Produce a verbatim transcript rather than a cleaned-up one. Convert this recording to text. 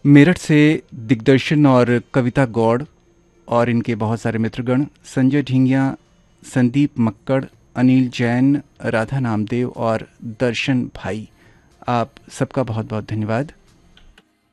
मेरठ से दिग्दर्शन और कविता गौड़ और इनके बहुत सारे मित्रगण, संजय ढींगिया, संदीप मक्कड़, अनिल जैन, राधा नामदेव और दर्शन भाई, आप सबका बहुत बहुत धन्यवाद।